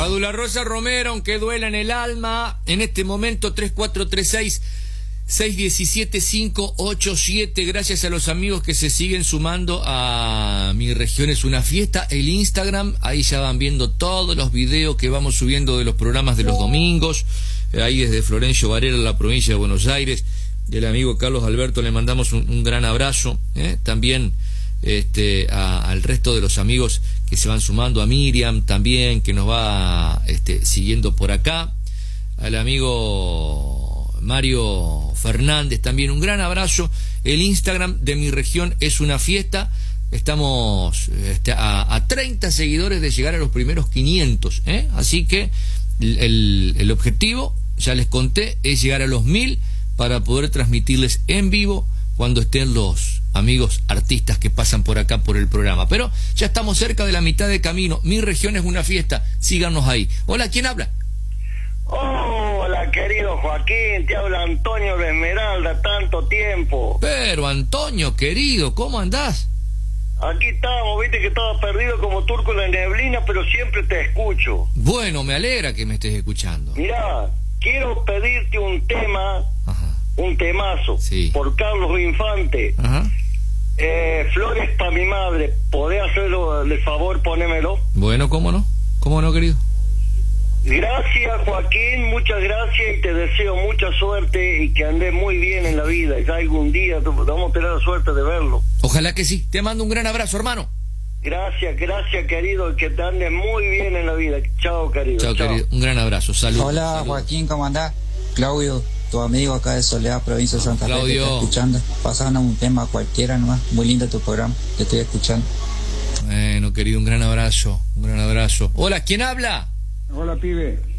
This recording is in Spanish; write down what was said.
Padula Rosa Romero, aunque duela en el alma, en este momento 3436-617-587, gracias a los amigos que se siguen sumando a Mi Región es una Fiesta, el Instagram, ahí ya van viendo todos los videos que vamos subiendo de los programas de los domingos, ahí desde Florencio Varela, la provincia de Buenos Aires, del amigo Carlos Alberto le mandamos un gran abrazo, también al resto de los amigos que se van sumando, a Miriam también, que nos va siguiendo por acá, al amigo Mario Fernández también, un gran abrazo. El Instagram de Mi Región es una Fiesta, estamos a 30 seguidores de llegar a los primeros 500, así que el objetivo, ya les conté, es llegar a los 1000 para poder transmitirles en vivo cuando estén los amigos artistas que pasan por acá por el programa. Pero ya estamos cerca de la mitad de camino. Mi Región es una Fiesta, síganos ahí. Hola, ¿quién habla? Hola, querido Joaquín, te habla Antonio de Esmeralda, tanto tiempo. Pero Antonio, querido, ¿cómo andás? Aquí estamos, viste que estaba perdido como turco en la neblina, pero siempre te escucho. Bueno, me alegra que me estés escuchando. Mirá, quiero pedirte un tema, un temazo, sí, por Carlos Infante. Flores para mi madre, ¿podés hacerlo de favor, ponémelo? Bueno, ¿cómo no? ¿Cómo no, querido? Gracias, Joaquín, muchas gracias y te deseo mucha suerte y que andes muy bien en la vida. Y algún día vamos a tener la suerte de verlo. Ojalá que sí. Te mando un gran abrazo, hermano. Gracias, querido, que te andes muy bien en la vida. Chao, querido. Chao, querido. Un gran abrazo. Saludos. Hola, saludos. Joaquín, ¿cómo andás? Claudio, tu amigo acá de Soledad, provincia de Santa Fe, te estoy escuchando. Pasando un tema cualquiera nomás. Muy lindo tu programa, te estoy escuchando. Bueno, querido, un gran abrazo. Un gran abrazo. Hola, ¿quién habla? Hola, pibe.